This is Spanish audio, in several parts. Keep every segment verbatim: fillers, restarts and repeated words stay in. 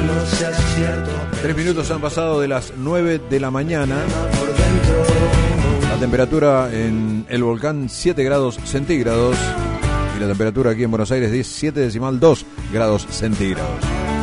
Tres minutos han pasado de las nueve de la mañana. La temperatura en el volcán siete grados centígrados y la temperatura aquí en Buenos Aires diecisiete decimal dos grados centígrados.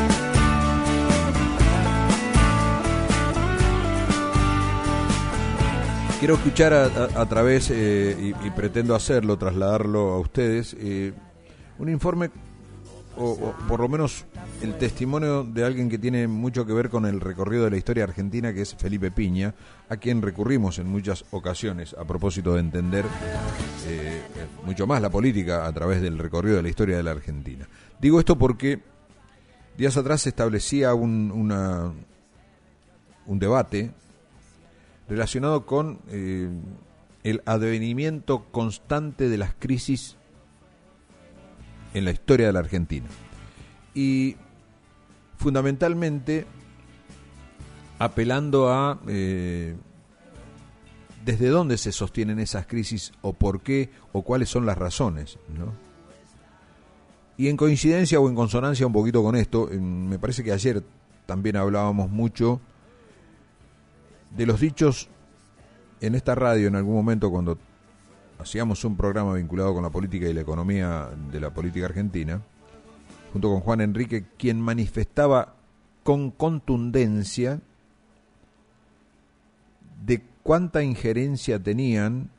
Quiero escuchar a, a, a través, eh, y, y pretendo hacerlo, trasladarlo a ustedes, eh, un informe o, o por lo menos el testimonio de alguien que tiene mucho que ver con el recorrido de la historia argentina, que es Felipe Piña, a quien recurrimos en muchas ocasiones a propósito de entender eh, mucho más la política a través del recorrido de la historia de la Argentina. Digo esto porque días atrás se establecía un, una, un debate relacionado con eh, el advenimiento constante de las crisis en la historia de la Argentina. Y fundamentalmente apelando a eh, desde dónde se sostienen esas crisis o por qué o cuáles son las razones, ¿no? Y en coincidencia o en consonancia un poquito con esto, me parece que ayer también hablábamos mucho de los dichos en esta radio en algún momento cuando hacíamos un programa vinculado con la política y la economía de la política argentina, junto con Juan Enrique, quien manifestaba con contundencia de cuánta injerencia tenían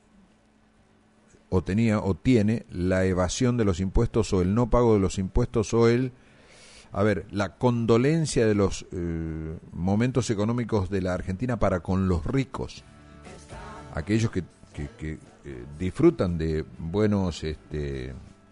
o tenía o tiene la evasión de los impuestos o el no pago de los impuestos o el A ver, la condolencia de los eh, momentos económicos de la Argentina para con los ricos, aquellos que, que, que eh, disfrutan de buenos este,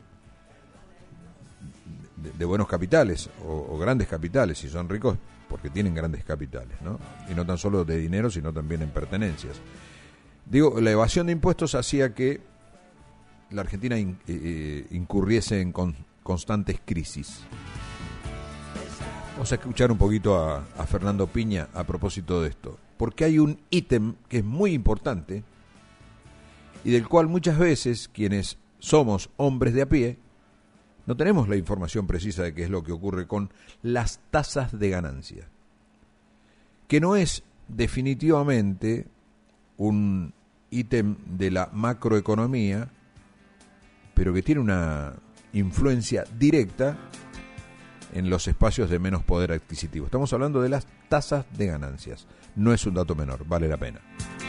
de, de buenos capitales o, o grandes capitales, si son ricos porque tienen grandes capitales, ¿no? Y no tan solo de dinero, sino también en pertenencias. Digo, la evasión de impuestos hacía que la Argentina in, eh, incurriese en con, constantes crisis. Vamos a escuchar un poquito a, a Fernando Piña a propósito de esto, porque hay un ítem que es muy importante y del cual muchas veces quienes somos hombres de a pie no tenemos la información precisa de qué es lo que ocurre con las tasas de ganancia, que no es definitivamente un ítem de la macroeconomía, pero que tiene una influencia directa en los espacios de menos poder adquisitivo. Estamos hablando de las tasas de ganancias. No es un dato menor, vale la pena.